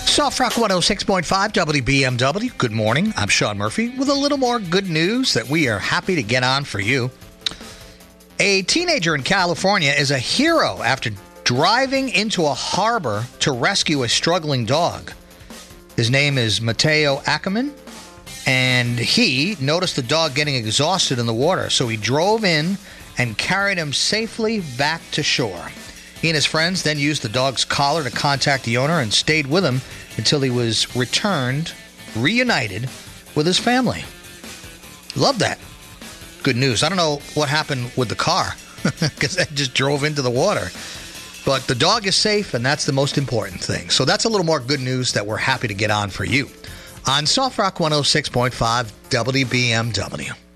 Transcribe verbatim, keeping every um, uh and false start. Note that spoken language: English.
Soft Rock one oh six point five W B M W. Good morning. I'm Sean Murphy with a little more good news that we are happy to get on for you. A teenager in California is a hero after driving into a harbor to rescue a struggling dog. His name is Mateo Ackerman, and he noticed the dog getting exhausted in the water, so he drove in and carried him safely back to shore. He and his friends then used the dog's collar to contact the owner and stayed with him until he was returned, reunited with his family. Love that. Good news. I don't know what happened with the car because it just drove into the water. But the dog is safe, and that's the most important thing. So that's a little more good news that we're happy to get on for you on Soft Rock one oh six point five W B M W.